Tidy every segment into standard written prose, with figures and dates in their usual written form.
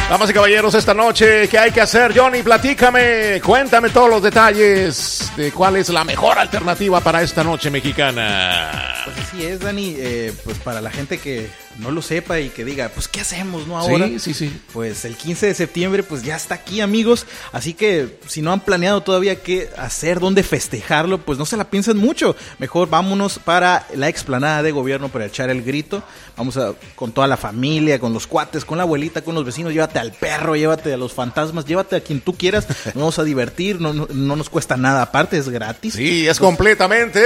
Damas y caballeros, esta noche, ¿qué hay que hacer? Johnny, platícame, cuéntame todos los detalles de cuál es la mejor alternativa para esta noche mexicana. Pues así es, Dani, pues para la gente que no lo sepa y que diga, pues ¿qué hacemos, no ahora? Sí. Pues el 15 de septiembre pues ya está aquí, amigos, así que si no han planeado todavía qué hacer, dónde festejarlo, pues no se la piensen mucho, mejor vámonos para la explanada de gobierno para echar el grito, vamos con toda la familia, con los cuates, con la abuelita, con los vecinos, llévate al perro, llévate a los fantasmas, llévate a quien tú quieras, nos vamos a divertir, no nos cuesta nada, aparte es gratis. Sí, es completamente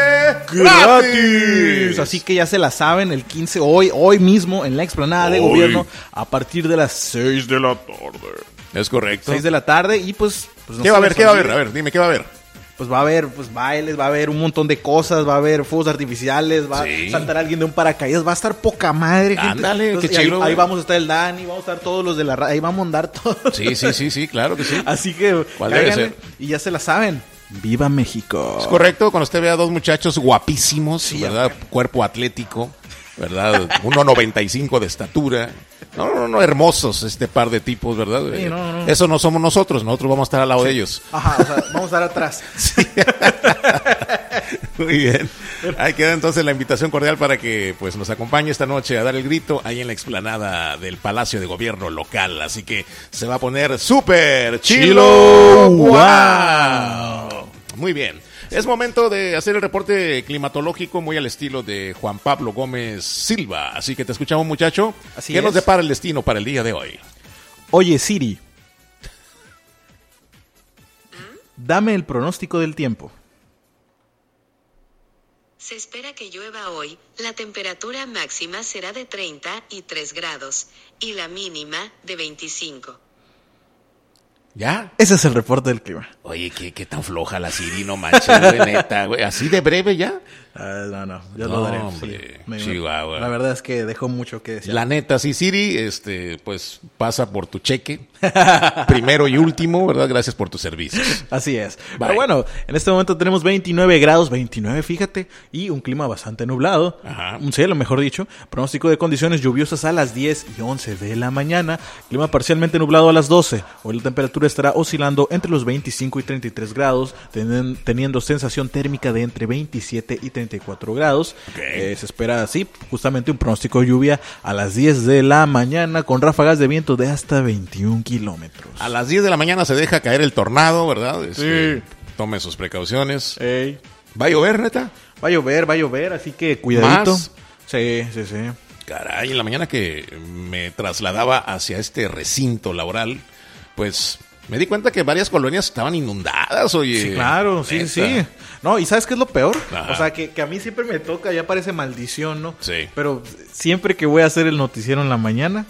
gratis. Así que ya se la saben, el 15, hoy mismo en la explanada de gobierno a partir de las 6 de la tarde. Es correcto. 6 de la tarde y pues no ¿Qué va a haber? ¿Qué va a haber? A ver, dime, ¿qué va a haber? Pues va a haber bailes, va a haber un montón de cosas, va a haber fuegos artificiales, va a saltar alguien de un paracaídas, va a estar poca madre, gente. Ándale, entonces, qué chido. Ahí vamos a estar el Dani, vamos a estar todos los de la radio, ahí vamos a andar todos. Sí, claro que sí. Así que ¿cuál debe ser? Y ya se la saben. ¡Viva México! Es correcto, cuando usted vea a dos muchachos guapísimos, ¿verdad? Cuerpo atlético, ¿verdad? 1.95 de estatura. No, hermosos este par de tipos, ¿verdad? Sí, no. Eso no somos nosotros vamos a estar al lado de ellos. Ajá, o sea, vamos a estar atrás. Sí. Muy bien. Ahí queda entonces la invitación cordial para que pues nos acompañe esta noche a dar el grito ahí en la explanada del Palacio de Gobierno local. Así que se va a poner súper chilo. ¡Wow! Muy bien. Es momento de hacer el reporte climatológico muy al estilo de Juan Pablo Gómez Silva. Así que te escuchamos, muchacho. ¿Qué nos depara el destino para el día de hoy? Oye, Siri, dame el pronóstico del tiempo. Se espera que llueva hoy, la temperatura máxima será de 33 grados y la mínima de 25. ¿Ya? Ese es el reporte del clima. Oye, qué tan floja la Siri, no manches, güey, neta, güey. ¿Así de breve ya? No, yo lo daré. Hombre, sí, Chihuahua. La verdad es que dejó mucho que decir. La neta, sí, Siri, pues pasa por tu cheque, primero y último, ¿verdad? Gracias por tus servicios. Así es. Bye. Pero bueno, en este momento tenemos 29 grados, 29, fíjate, y un clima bastante nublado. Ajá. Un cielo, mejor dicho. Pronóstico de condiciones lluviosas a las 10 y 11 de la mañana. Clima parcialmente nublado a las 12. Hoy la temperatura estará oscilando entre los 25 y 33 grados, teniendo sensación térmica de entre 27 y 34 grados. Okay. Se espera así, justamente un pronóstico de lluvia a las 10 de la mañana con ráfagas de viento de hasta 21 kilómetros. A las 10 de la mañana se deja caer el tornado, ¿verdad? Sí. Tome sus precauciones. Ey. ¿Va a llover, neta? Va a llover, así que cuidadito. ¿Más? Sí. Caray, en la mañana que me trasladaba hacia este recinto laboral, pues me di cuenta que varias colonias estaban inundadas, oye. Sí, claro, sí. No, ¿y sabes qué es lo peor? Ajá. O sea, que a mí siempre me toca, ya parece maldición, ¿no? Sí. Pero siempre que voy a hacer el noticiero en la mañana,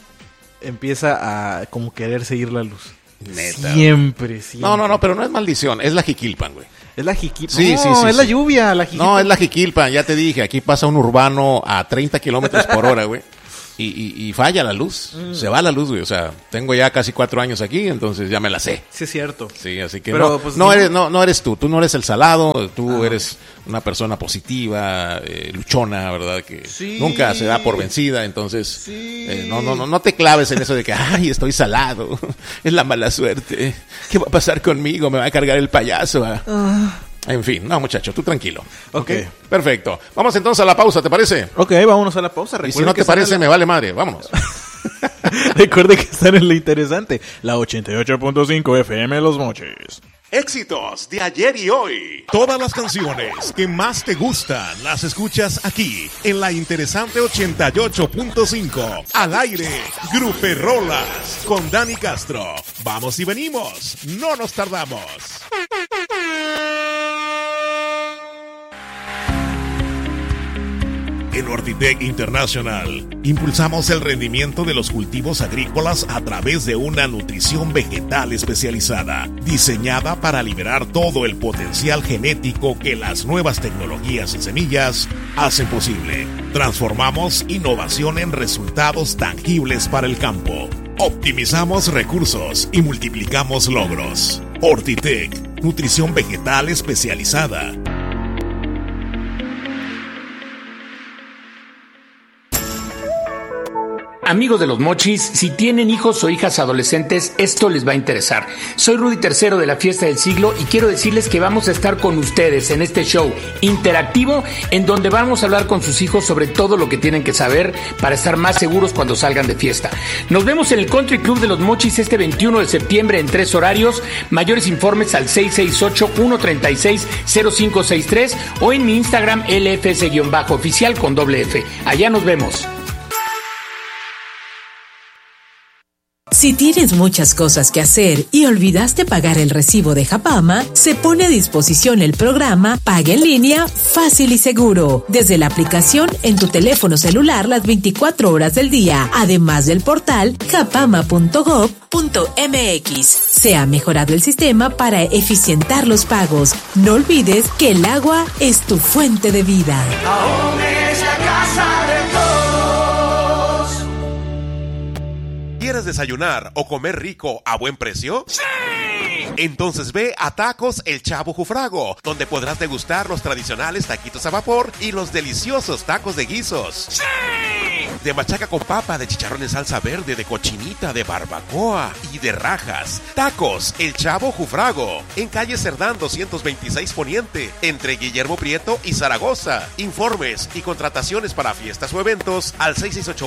empieza a como querer seguir la luz. Neta. Siempre. No, pero no es maldición, es la Jiquilpan, güey. Es la Jiquilpan. Sí, No, es la lluvia, la Jiquilpan. No, es la Jiquilpan, ya te dije, aquí pasa un urbano a 30 kilómetros por hora, güey. Y falla la luz, se va la luz, güey. O sea, tengo ya casi 4 años aquí, entonces ya me la sé. Sí, es cierto. Sí, así que pero, no, pues, no eres tú no eres el salado, tú eres una persona positiva, luchona, ¿verdad? Que nunca se da por vencida, entonces no te claves en eso de que, ay, estoy salado, es la mala suerte, ¿qué va a pasar conmigo? Me va a cargar el payaso. En fin, no, muchacho, tú tranquilo. Ok. Perfecto. Vamos entonces a la pausa, ¿te parece? Ok, vámonos a la pausa. Y si no te parece, me vale madre, vámonos. Recuerde que están en lo interesante, la 88.5 FM Los Mochis. Éxitos de ayer y hoy. Todas las canciones que más te gustan las escuchas aquí en la interesante 88.5. Al aire, Gruperrolas con Dani Castro. Vamos y venimos, no nos tardamos. En Hortitec International impulsamos el rendimiento de los cultivos agrícolas a través de una nutrición vegetal especializada, diseñada para liberar todo el potencial genético que las nuevas tecnologías en semillas hacen posible. Transformamos innovación en resultados tangibles para el campo. Optimizamos recursos y multiplicamos logros. Hortitec, nutrición vegetal especializada. Amigos de los Mochis, si tienen hijos o hijas adolescentes, esto les va a interesar. Soy Rudy III de la Fiesta del Siglo y quiero decirles que vamos a estar con ustedes en este show interactivo en donde vamos a hablar con sus hijos sobre todo lo que tienen que saber para estar más seguros cuando salgan de fiesta. Nos vemos en el Country Club de los Mochis este 21 de septiembre en 3 horarios. Mayores informes al 668-136-0563 o en mi Instagram LFS-oficial con doble F. Allá nos vemos. Si tienes muchas cosas que hacer y olvidaste pagar el recibo de Japama, se pone a disposición el programa Paga en Línea Fácil y Seguro, desde la aplicación en tu teléfono celular las 24 horas del día, además del portal japama.gov.mx. Se ha mejorado el sistema para eficientar los pagos. No olvides que el agua es tu fuente de vida. Aún es la casa de todos. ¿Quieres desayunar o comer rico a buen precio? ¡Sí! Entonces ve a Tacos El Chavo Jufrago, donde podrás degustar los tradicionales taquitos a vapor y los deliciosos tacos de guisos. ¡Sí! De machaca con papa, de chicharrón en salsa verde, de cochinita, de barbacoa y de rajas. Tacos El Chavo Jufrago, en calle Cerdán 226 Poniente, entre Guillermo Prieto y Zaragoza. Informes y contrataciones para fiestas o eventos al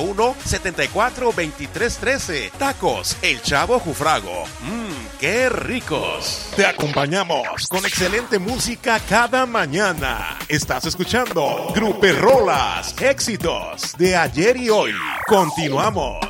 6681-742313. Tacos El Chavo Jufrago. ¡Qué ricos! Te acompañamos con excelente música cada mañana. Estás escuchando Gruperrolas, éxitos de ayer y hoy. Continuamos.